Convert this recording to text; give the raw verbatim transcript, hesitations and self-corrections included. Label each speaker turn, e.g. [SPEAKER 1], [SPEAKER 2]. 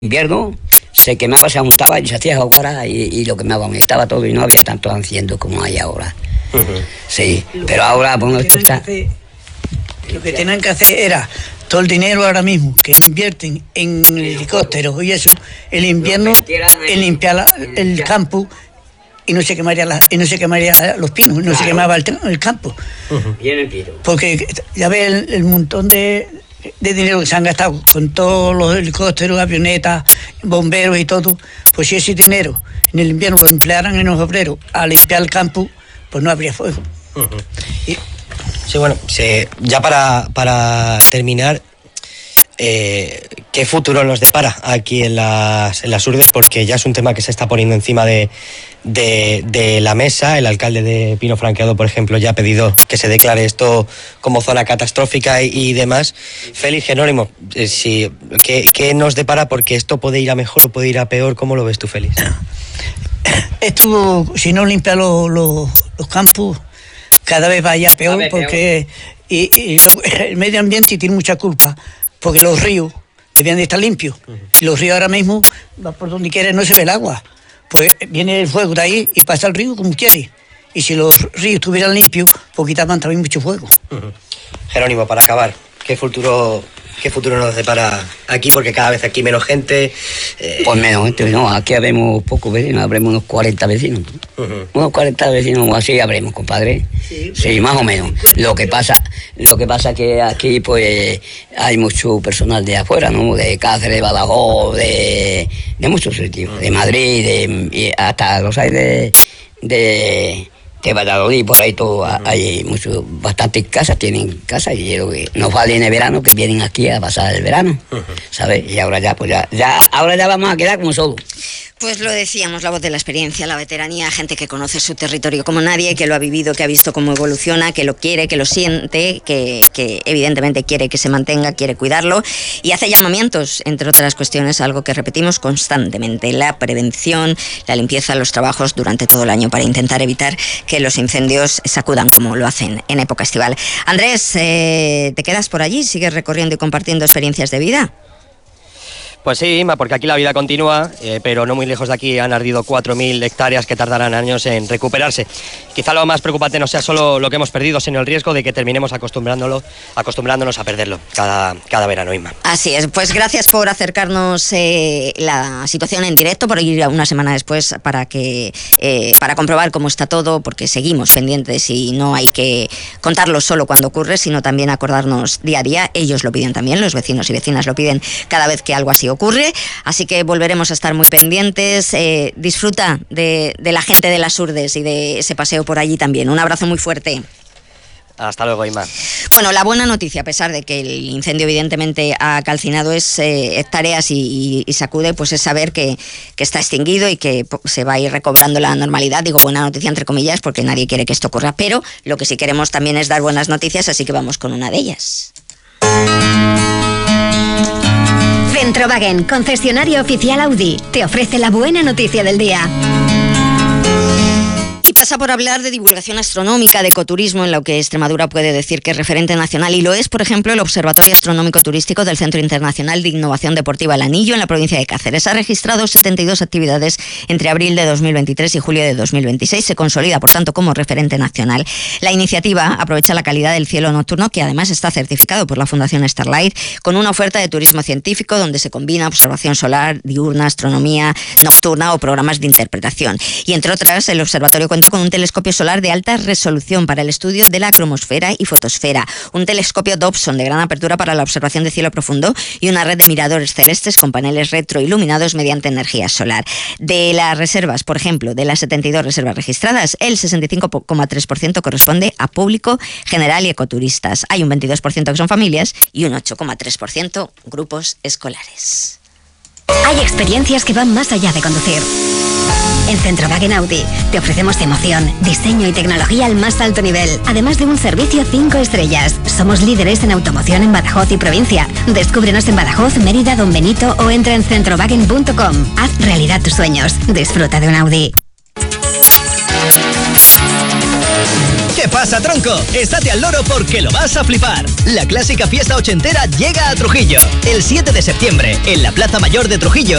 [SPEAKER 1] invierno se quemaba, se juntaba y se hacía hoguera y, y lo quemaban, estaba todo y no había tanto haciendo como hay ahora. Uh-huh. Sí, lo pero ahora, bueno, esto está...
[SPEAKER 2] Hacer, lo que tenían que hacer era todo el dinero ahora mismo que invierten en helicópteros y eso, el invierno, en limpiar la, el campo y no se quemaría la, y no se quemaría los pinos, no claro. se quemaba el, el campo.
[SPEAKER 1] Uh-huh. Bien el pino.
[SPEAKER 2] Porque ya ves el, el montón de... de dinero que se han gastado con todos los helicópteros, avionetas, bomberos y todo, pues si ese dinero en el invierno lo emplearan en los obreros a limpiar el campo, pues no habría fuego.
[SPEAKER 3] Uh-huh. Y, sí, bueno, se, ya para, para terminar, eh, ¿qué futuro nos depara aquí en las, en las Urdes? Porque ya es un tema que se está poniendo encima de, de, de la mesa. El alcalde de Pino Franqueado, por ejemplo, ya ha pedido que se declare esto como zona catastrófica y, y demás. Félix Jerónimo, eh, si, ¿qué, ¿qué nos depara? Porque esto puede ir a mejor o puede ir a peor. ¿Cómo lo ves tú, Félix?
[SPEAKER 2] Esto, si no limpia los, los, los campos, cada vez vaya peor, ver, porque peor. Y, y el medio ambiente tiene mucha culpa, porque los ríos debían de estar limpios. Uh-huh. Y los ríos ahora mismo, por donde quiera, no se ve el agua. Pues viene el fuego de ahí y pasa el río como quiere. Y si los ríos estuvieran limpios, pues quitaban también mucho fuego.
[SPEAKER 3] Uh-huh. Jerónimo, para acabar, ¿qué futuro, qué futuro nos depara aquí? Porque cada vez aquí menos gente.
[SPEAKER 1] Eh... Pues menos gente, no, aquí habremos pocos vecinos, habremos unos cuarenta vecinos. Uh-huh. Unos cuarenta vecinos así habremos, compadre. Sí, sí, más o menos. Lo que pasa, lo que pasa que aquí pues hay mucho personal de afuera, ¿no? De Cáceres, de Badajoz, de, de muchos sitios, uh-huh. de Madrid, de, hasta los hay de, de de Valladolid, por ahí todo, uh-huh. hay muchos, bastantes casas, tienen casas y lo que nos vale en el verano, que vienen aquí a pasar el verano, uh-huh. ¿sabes? Y ahora ya, pues ya, ya, ahora ya vamos a quedar como solos.
[SPEAKER 4] Pues lo decíamos, la voz de la experiencia, la veteranía, gente que conoce su territorio como nadie, que lo ha vivido, que ha visto cómo evoluciona, que lo quiere, que lo siente, que, que evidentemente quiere que se mantenga, quiere cuidarlo y hace llamamientos, entre otras cuestiones, algo que repetimos constantemente, la prevención, la limpieza, los trabajos durante todo el año para intentar evitar que los incendios sacudan como lo hacen en época estival. Andrés, eh, ¿te quedas por allí? ¿Sigues recorriendo y compartiendo experiencias de vida?
[SPEAKER 3] Pues sí, Inma, porque aquí la vida continúa, eh, pero no muy lejos de aquí han ardido cuatro mil hectáreas que tardarán años en recuperarse. Quizá lo más preocupante no sea solo lo que hemos perdido, sino el riesgo de que terminemos acostumbrándolo, acostumbrándonos a perderlo cada, cada verano, Inma.
[SPEAKER 4] Así es, pues gracias por acercarnos eh, la situación en directo, por ir una semana después para, que, eh, para comprobar cómo está todo, porque seguimos pendientes y no hay que contarlo solo cuando ocurre, sino también acordarnos día a día. Ellos lo piden también, los vecinos y vecinas lo piden cada vez que algo así ocurre, así que volveremos a estar muy pendientes. Eh, disfruta de, de la gente de las Urdes y de ese paseo por allí también. Un abrazo muy fuerte.
[SPEAKER 3] Hasta luego, Inma.
[SPEAKER 4] Bueno, la buena noticia, a pesar de que el incendio evidentemente ha calcinado es eh, hectáreas y, y, y sacude, pues es saber que, que está extinguido y que se va a ir recobrando la normalidad. Digo buena noticia entre comillas porque nadie quiere que esto ocurra, pero lo que sí queremos también es dar buenas noticias, así que vamos con una de ellas.
[SPEAKER 5] Centrowagen, concesionario oficial Audi, te ofrece la buena noticia del día.
[SPEAKER 4] Y pasa por hablar de divulgación astronómica, de ecoturismo, en lo que Extremadura puede decir que es referente nacional, y lo es, por ejemplo, el Observatorio Astronómico Turístico del Centro Internacional de Innovación Deportiva El Anillo, en la provincia de Cáceres. Ha registrado setenta y dos actividades entre abril de dos mil veintitrés y julio de dos mil veintiséis. Se consolida, por tanto, como referente nacional. La iniciativa aprovecha la calidad del cielo nocturno, que además está certificado por la Fundación Starlight, con una oferta de turismo científico donde se combina observación solar, diurna, astronomía nocturna o programas de interpretación. Y entre otras, el observatorio cuenta con un telescopio solar de alta resolución para el estudio de la cromosfera y fotosfera, un telescopio Dobson de gran apertura para la observación de cielo profundo y una red de miradores celestes con paneles retroiluminados mediante energía solar. De las reservas, por ejemplo, de las setenta y dos reservas registradas, el sesenta y cinco coma tres por ciento corresponde a público general y ecoturistas. Hay un veintidós por ciento que son familias y un ocho coma tres por ciento grupos escolares.
[SPEAKER 5] Hay experiencias que van más allá de conducir. En Centrowagen Audi te ofrecemos emoción, diseño y tecnología al más alto nivel, además de un servicio cinco estrellas. Somos líderes en automoción en Badajoz y provincia. Descúbrenos en Badajoz, Mérida, Don Benito o entra en centrowagen punto com. Haz realidad tus sueños. Disfruta de un Audi.
[SPEAKER 6] ¿Qué pasa, tronco? Estate al loro porque lo vas a flipar. La clásica fiesta ochentera llega a Trujillo. El siete de septiembre, en la Plaza Mayor de Trujillo,